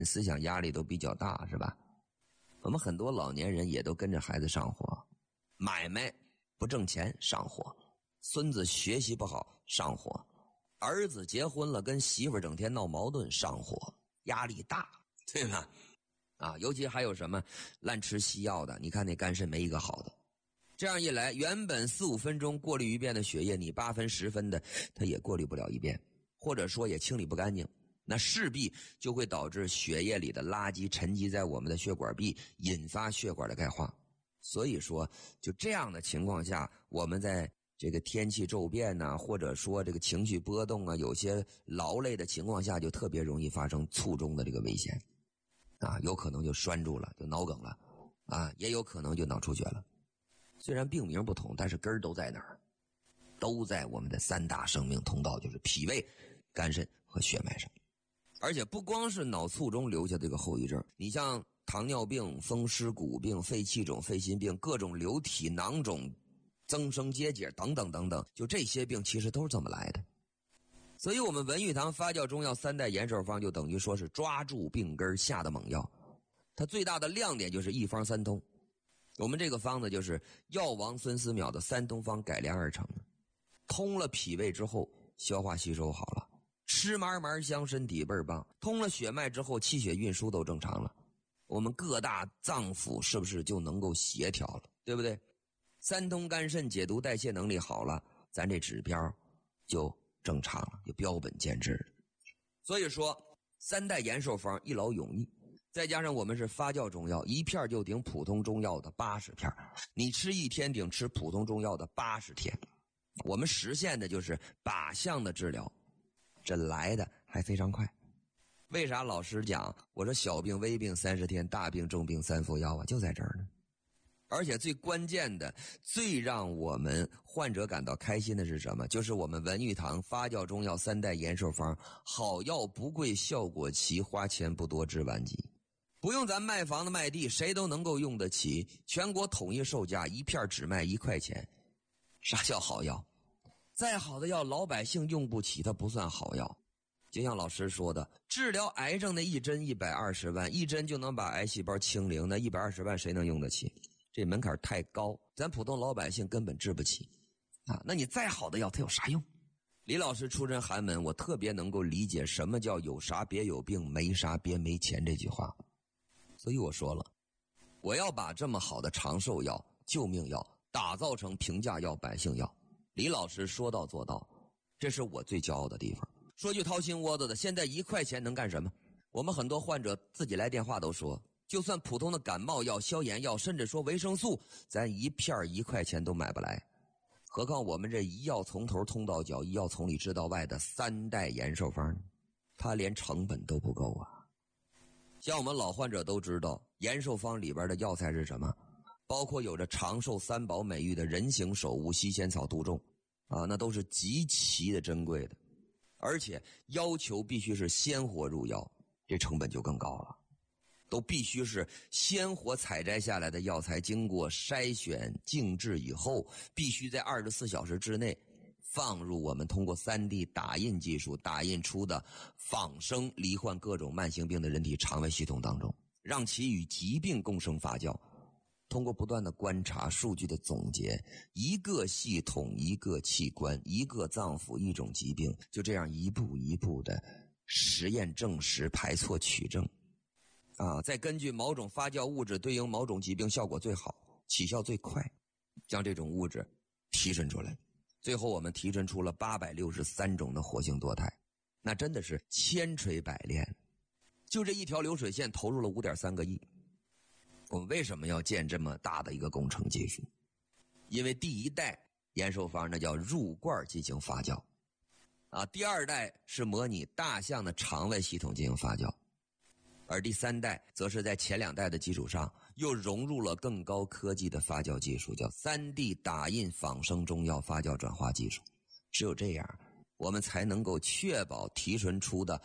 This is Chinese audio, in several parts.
思想压力都比较大，是吧？我们很多老年人也都跟着孩子上火，买卖不挣钱上火，孙子学习不好上火，儿子结婚了跟媳妇整天闹矛盾上火，压力大，对吧？尤其还有什么滥吃西药的，你看那肝肾没一个好的。这样一来，原本4-5分钟过滤一遍的血液，你8分10分的它也过滤不了一遍，或者说也清理不干净，那势必就会导致血液里的垃圾沉积在我们的血管壁，引发血管的钙化。所以说就这样的情况下，我们在这个天气骤变啊，或者说这个情绪波动啊，有些劳累的情况下，就特别容易发生卒中的这个危险有可能就拴住了，就脑梗了也有可能就脑出血了。虽然病名不同，但是根儿都在哪儿？都在我们的3大生命通道，就是脾胃、肝肾和血脉上。而且不光是脑卒中留下这个后遗症，你像糖尿病、风湿骨病、肺气肿、肺心病、各种瘤体囊肿、增生结节等等等等，就这些病其实都是这么来的。所以我们文玉堂发酵中药3代延寿方就等于说是抓住病根下的猛药，它最大的亮点就是一方3通。我们这个方子就是药王孙思邈的3通方改良而成的，通了脾胃之后消化吸收好了，吃嘛嘛香，身体倍儿棒，通了血脉之后气血运输都正常了，我们各大脏腑是不是就能够协调了，对不对？3通肝肾解毒代谢能力好了，咱这指标就正常了，就标本兼治了。所以说3代延寿方一劳永逸，再加上我们是发酵中药，一片就顶普通中药的80片，你吃1天顶吃普通中药的80天，我们实现的就是靶向的治疗，这来的还非常快。为啥老师讲我说小病微病30天，大病重病3服药就在这儿呢。而且最关键的，最让我们患者感到开心的是什么？就是我们文玉堂发酵中药3代延寿方，好药不贵，效果齐，花钱不多，治晚疾。不用咱卖房子卖地，谁都能够用得起，全国统一售价，一片只卖1块钱。啥叫好药？再好的药老百姓用不起，它不算好药。就像老师说的，治疗癌症的一针120万，一针就能把癌细胞清零，那120万谁能用得起？这门槛太高，咱普通老百姓根本治不起那你再好的药它有啥用？李老师出身寒门，我特别能够理解什么叫有啥别有病，没啥别没钱这句话。所以我说了，我要把这么好的长寿药、救命药打造成平价药、百姓药。李老师说到做到，这是我最骄傲的地方。说句掏心窝子的，现在1块钱能干什么？我们很多患者自己来电话都说，就算普通的感冒药、消炎药，甚至说维生素，咱一片1块钱都买不来，何况我们这一药从头通到脚，一药从里治到外的3代延寿方，它连成本都不够像我们老患者都知道，延寿方里边的药材是什么？包括有着长寿3宝美誉的人形首乌、西仙草、杜仲那都是极其的珍贵的，而且要求必须是鲜活入药，这成本就更高了。都必须是鲜活采摘下来的药材，经过筛选静置以后，必须在24小时之内放入我们通过 3D 打印技术打印出的仿生罹患各种慢性病的人体肠胃系统当中，让其与疾病共生发酵。通过不断的观察、数据的总结，一个系统、一个器官、一个脏腑、一种疾病，就这样一步一步的实验证实、排错取证再根据某种发酵物质对应某种疾病效果最好、起效最快，将这种物质提纯出来。最后我们提纯出了863种的活性多肽，那真的是千锤百炼。就这一条流水线投入了5.3个亿。我们为什么要建这么大的一个工程技术？因为第1代延寿方那叫入罐进行发酵第2代是模拟大象的肠胃系统进行发酵，而第3代则是在前2代的基础上又融入了更高科技的发酵技术，叫 3D 打印仿生中药发酵转化技术。只有这样，我们才能够确保提纯出的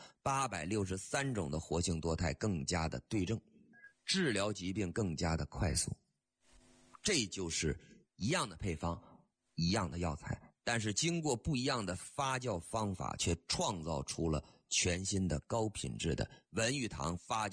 863种的活性多肽更加的对症，治疗疾病更加的快速。这就是一样的配方，一样的药材，但是经过不一样的发酵方法，却创造出了全新的高品质的文玉堂发酵